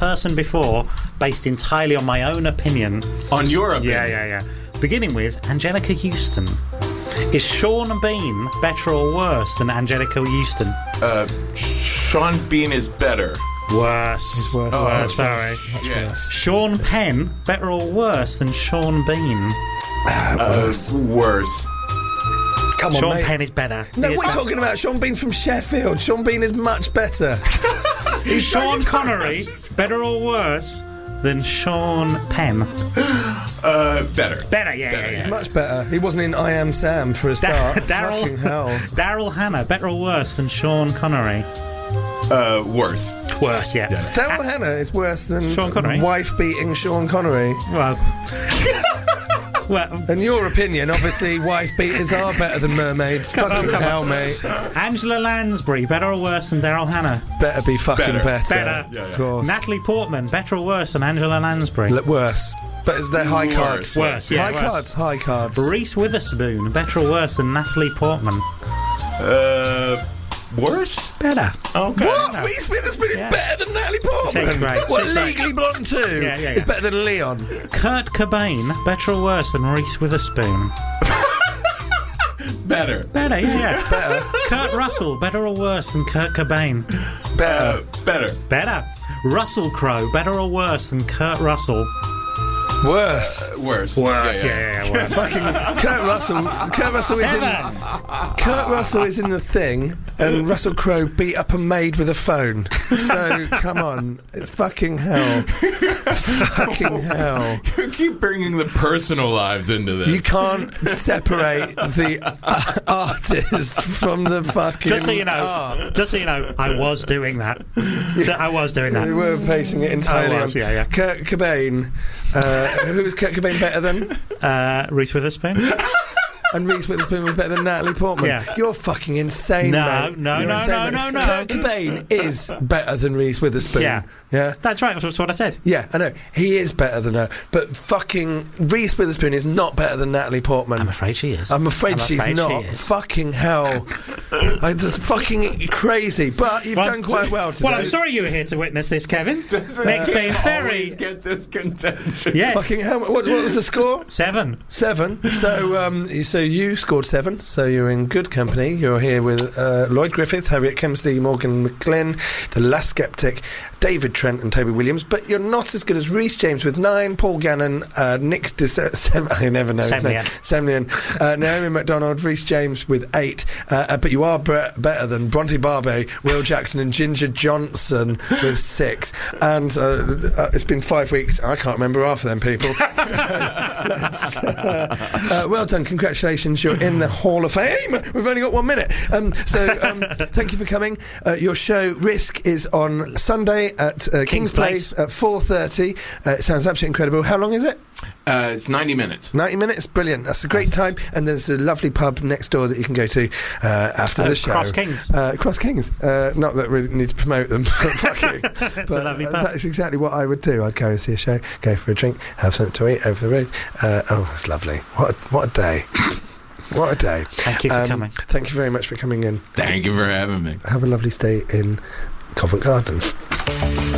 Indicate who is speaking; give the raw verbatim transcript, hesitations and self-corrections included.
Speaker 1: person before, based entirely on my own opinion.
Speaker 2: On your opinion?
Speaker 1: Yeah, yeah, yeah. Beginning with Angelica Houston. Is Sean Bean better or worse than Angelica Houston?
Speaker 2: Uh, Sean Bean is better.
Speaker 1: Worse.
Speaker 3: He's worse.
Speaker 1: Oh,
Speaker 3: Oh,
Speaker 1: sorry.
Speaker 2: Yes.
Speaker 1: Sean Penn, better or worse than Sean Bean?
Speaker 3: Ah, worse.
Speaker 2: Uh, worse.
Speaker 3: Come on,
Speaker 1: Sean
Speaker 3: mate.
Speaker 1: Penn is better.
Speaker 3: No,
Speaker 1: He is
Speaker 3: we're
Speaker 1: better.
Speaker 3: talking about Sean Bean from Sheffield. Sean Bean is much better.
Speaker 1: Is Sean Connery better or worse than Sean Penn?
Speaker 2: Uh, better.
Speaker 1: Better, yeah,
Speaker 2: Better,
Speaker 1: yeah, yeah.
Speaker 3: Much better. He wasn't in I Am Sam for a start.
Speaker 1: Daryl
Speaker 3: Fucking hell.
Speaker 1: Daryl Hannah, better or worse than Sean Connery?
Speaker 2: Uh, worse.
Speaker 1: Worse, yeah.
Speaker 2: Yeah.
Speaker 3: Daryl Hannah is worse than
Speaker 1: Sean Connery?
Speaker 3: wife beating Sean Connery.
Speaker 1: Well, well,
Speaker 3: In your opinion, obviously, wife beaters are better than mermaids.
Speaker 1: Come on,
Speaker 3: Fucking
Speaker 1: come on.
Speaker 3: hell, mate.
Speaker 1: Angela Lansbury, better or worse than Daryl Hannah?
Speaker 3: Better be fucking
Speaker 2: Better.
Speaker 3: better.
Speaker 1: Better.
Speaker 2: Yeah, yeah.
Speaker 3: Of course.
Speaker 1: Natalie Portman, better or worse than Angela Lansbury?
Speaker 3: Look, worse. But is there high
Speaker 2: Worse.
Speaker 3: cards?
Speaker 1: Worse, yeah.
Speaker 3: high
Speaker 1: worse.
Speaker 3: cards, high cards.
Speaker 1: Reese Witherspoon, better or worse than Natalie Portman?
Speaker 2: Uh, worse?
Speaker 1: Better.
Speaker 2: Okay.
Speaker 3: What?
Speaker 1: No.
Speaker 3: Reese Witherspoon is
Speaker 1: Yeah.
Speaker 3: better than Natalie Portman?
Speaker 1: She's great.
Speaker 3: What,
Speaker 1: She's great.
Speaker 3: Legally Blonde too?
Speaker 1: Yeah, yeah,
Speaker 3: Is
Speaker 1: yeah.
Speaker 3: better than Leon.
Speaker 1: Kurt Cobain, better or worse than Reese Witherspoon?
Speaker 2: Better.
Speaker 1: Better, yeah, yeah. Better. Kurt Russell, better or worse than Kurt Cobain?
Speaker 3: Better.
Speaker 2: Uh, better.
Speaker 1: Better. Russell Crowe, better or worse than Kurt Russell?
Speaker 3: Worse.
Speaker 2: Worse.
Speaker 1: Worse, yeah, yeah, yeah, worse.
Speaker 3: Fucking Kurt Russell. Kurt Russell is in.
Speaker 1: Seven.
Speaker 3: Kurt Russell is in The Thing, and Russell Crowe beat up a maid with a phone. So come on, fucking hell, fucking hell.
Speaker 2: You keep bringing the personal lives into this.
Speaker 3: You can't separate the uh, artist from the fucking.
Speaker 1: Just so you know,
Speaker 3: art.
Speaker 1: just so you know, I was doing that. I was doing
Speaker 3: We
Speaker 1: that.
Speaker 3: were basing it entirely
Speaker 1: I was,
Speaker 3: on
Speaker 1: yeah, yeah.
Speaker 3: Kurt Cobain. Uh, who was Kurt Cobain better than?
Speaker 1: Uh, Reese Witherspoon?
Speaker 3: And Reese Witherspoon was better than Natalie Portman.
Speaker 1: Yeah.
Speaker 3: You're fucking insane,
Speaker 1: No,
Speaker 3: mate.
Speaker 1: no,
Speaker 3: You're
Speaker 1: no,
Speaker 3: insane,
Speaker 1: no,
Speaker 3: mate.
Speaker 1: no, no.
Speaker 3: Kurt Cobain is better than Reese Witherspoon.
Speaker 1: Yeah.
Speaker 3: Yeah?
Speaker 1: That's right, that's what I said.
Speaker 3: Yeah, I know. He is better than her. But fucking Reese Witherspoon is not better than Natalie Portman.
Speaker 1: I'm afraid she is.
Speaker 3: I'm afraid
Speaker 1: I'm
Speaker 3: she's
Speaker 1: afraid
Speaker 3: not.
Speaker 1: she is.
Speaker 3: Fucking hell. I, that's fucking crazy. But you've
Speaker 1: Well,
Speaker 3: done quite well today.
Speaker 1: Well, I'm sorry you were here to witness this, Kevin.
Speaker 2: Doesn't
Speaker 1: Nick's
Speaker 2: he
Speaker 1: been very...
Speaker 2: always get this contention.
Speaker 1: Yes.
Speaker 3: Fucking hell. What, what was the score?
Speaker 1: Seven.
Speaker 3: Seven. So, um, so you scored seven. So you're in good company. You're here with uh, Lloyd Griffith, Harriet Kemsley, Morgan McGlynn, The Last Skeptic, David Trent, and Toby Williams. But you're not as good as Rhys James with nine, Paul Gannon, uh, Nick. De- Sem- I never know. his name.
Speaker 1: Semlien.
Speaker 3: Semlien. Uh, Naomi MacDonald, Rhys James with eight. Uh, uh, but you are bre- better than Bronte Barbe, Will Jackson, and Ginger Johnson with six. And uh, uh, it's been five weeks. I can't remember half of them people. So, let's, uh, uh, well done. Congratulations. You're in the Hall of Fame. We've only got one minute. Um, so um, thank you for coming. Uh, your show, Risk, is on Sunday at uh, King's,
Speaker 1: King's
Speaker 3: Place.
Speaker 1: Place
Speaker 3: at four thirty. Uh, it sounds absolutely incredible. How long is it?
Speaker 2: Uh, it's ninety minutes.
Speaker 3: ninety minutes? Brilliant. That's a great time. And there's a lovely pub next door that you can go to uh, after
Speaker 1: Uh,
Speaker 3: the show.
Speaker 1: Cross Kings.
Speaker 3: Uh, Cross Kings. Uh, not that we need to promote them, but fuck you. But,
Speaker 1: a lovely
Speaker 3: uh,
Speaker 1: pub.
Speaker 3: That's exactly what I would do. I'd go and see a show, go for a drink, have something to eat over the road. Uh, oh, it's lovely. What a, what a day. What a day.
Speaker 1: Thank you for
Speaker 3: Um,
Speaker 1: coming.
Speaker 3: Thank you very much for coming in.
Speaker 2: Thank you for having me.
Speaker 3: Have a lovely stay in Covent Garden.